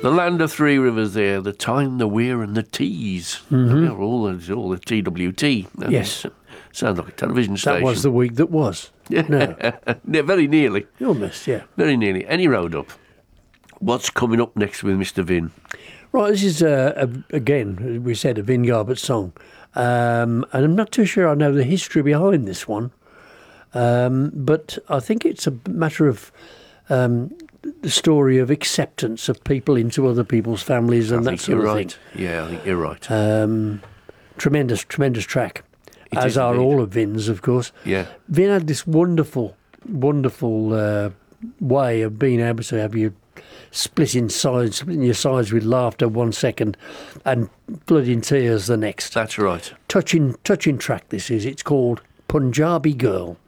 The land of three rivers there, the Tyne, the Wear and the Tees. Mm-hmm. All the TWT. Yes. Sounds like a television station. That was the week that was. No. Yeah, very nearly. Almost, yeah. Very nearly. Any road up. What's coming up next with Mr. Vin? Right, this is, again, we said a Vin Garbutt song. And I'm not too sure I know the history behind this one. But I think it's a matter of the story of acceptance of people into other people's families and that sort of thing. Yeah, I think you're right. Tremendous track, as are all of Vin's, of course. Yeah. Vin had this wonderful way of being able to have you splitting your sides with laughter 1 second and blood in tears the next. That's right. Touching track this is. It's called Punjabi Girl.